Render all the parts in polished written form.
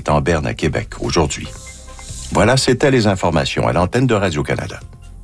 est en berne à Québec aujourd'hui. Voilà, c'était les informations à l'antenne de Radio-Canada.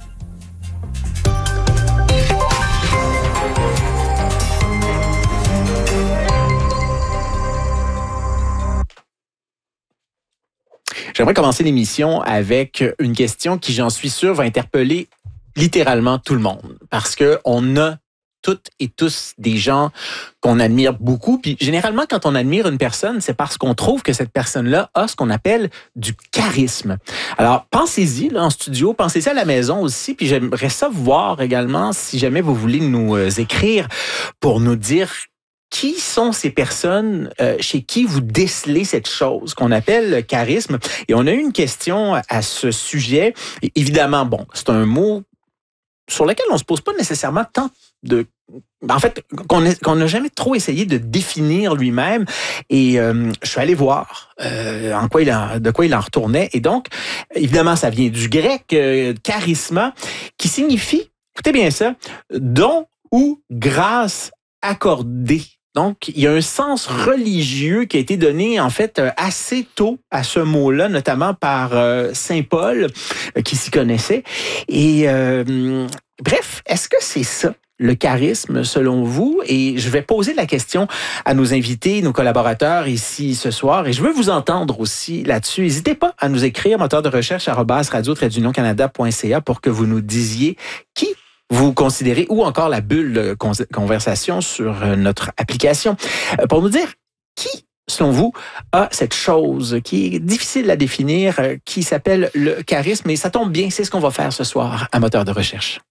J'aimerais commencer l'émission avec une question qui, j'en suis sûr, va interpeller littéralement tout le monde. Parce qu'on a toutes et tous des gens qu'on admire beaucoup. Puis généralement, quand on admire une personne, c'est parce qu'on trouve que cette personne-là a ce qu'on appelle du charisme. Alors, pensez-y là, en studio, pensez-y à la maison aussi. Puis j'aimerais ça voir également, si jamais vous voulez nous écrire pour nous dire qui sont ces personnes chez qui vous décelez cette chose qu'on appelle le charisme. Et on a eu une question à ce sujet. Et évidemment, bon, c'est un mot sur lequel on ne se pose pas nécessairement tant de... En fait, qu'on n'a jamais trop essayé de définir lui-même. Et je suis allé voir de quoi il en retournait. Et donc, évidemment, ça vient du grec charisma, qui signifie, écoutez bien ça, don ou grâce accordée. Donc, il y a un sens religieux qui a été donné, en fait, assez tôt à ce mot-là, notamment par Saint Paul, qui s'y connaissait. Et bref, est-ce que c'est ça, le charisme, selon vous? Et je vais poser la question à nos invités, nos collaborateurs ici ce soir. Et je veux vous entendre aussi là-dessus. N'hésitez pas à nous écrire, moteur de recherche @radio-canada.ca pour que vous nous disiez qui vous considérez, ou encore la bulle de conversation sur notre application, pour nous dire qui, selon vous, a cette chose qui est difficile à définir, qui s'appelle le charisme. Et ça tombe bien, c'est ce qu'on va faire ce soir à Moteur de recherche.